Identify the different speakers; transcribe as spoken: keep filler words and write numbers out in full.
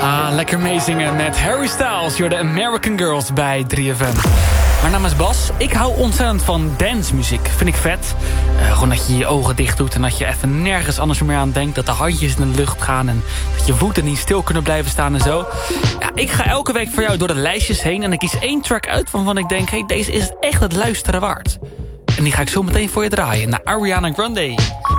Speaker 1: Ah, lekker meezingen met Harry Styles. You're the American Girls bij drie F M. Mijn naam is Bas. Ik hou ontzettend van dancemuziek. Vind ik vet. Uh, gewoon dat je je ogen dicht doet en dat je even nergens anders meer aan denkt. Dat de handjes in de lucht gaan en dat je voeten niet stil kunnen blijven staan en zo. Ja, ik ga elke week voor jou door de lijstjes heen en ik kies één track uit waarvan ik denk, hey, deze is echt het luisteren waard. En die ga ik zo meteen voor je draaien naar Ariana Grande.